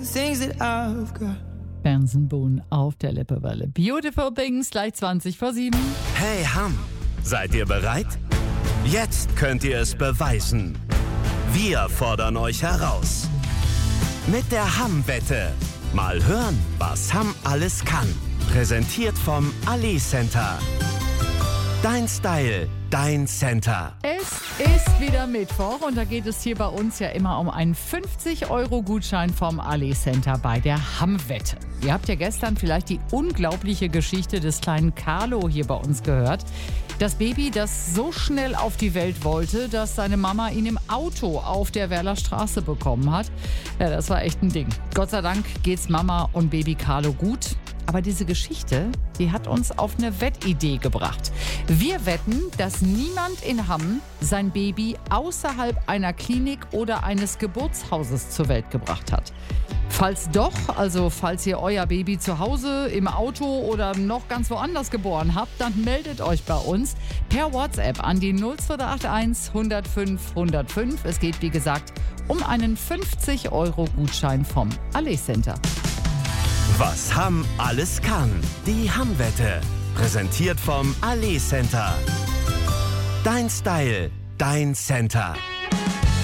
things that I've got. Bernsen-Boone auf der Lippewelle. Beautiful Things, gleich 20:07. Hey Hamm, seid ihr bereit? Jetzt könnt ihr es beweisen. Wir fordern euch heraus. Mit der Hamm-Wette. Mal hören, was Hamm alles kann. Präsentiert vom Ali Center. Dein Style, dein Center. Es ist wieder Mittwoch und da geht es hier bei uns ja immer um einen 50-Euro-Gutschein vom Ali Center bei der Hamm-Wette. Ihr habt ja gestern vielleicht die unglaubliche Geschichte des kleinen Carlo hier bei uns gehört. Das Baby, das so schnell auf die Welt wollte, dass seine Mama ihn im Auto auf der Werler Straße bekommen hat. Ja, das war echt ein Ding. Gott sei Dank geht's Mama und Baby Carlo gut. Aber diese Geschichte, die hat uns auf eine Wettidee gebracht. Wir wetten, dass niemand in Hamm sein Baby außerhalb einer Klinik oder eines Geburtshauses zur Welt gebracht hat. Falls doch, also falls ihr euer Baby zu Hause, im Auto oder noch ganz woanders geboren habt, dann meldet euch bei uns per WhatsApp an die 0281 105 105. Es geht, wie gesagt, um einen 50-Euro-Gutschein vom Ali Center. Was Hamm alles kann. Die Hamm-Wette. Präsentiert vom Ali Center. Dein Style, dein Center.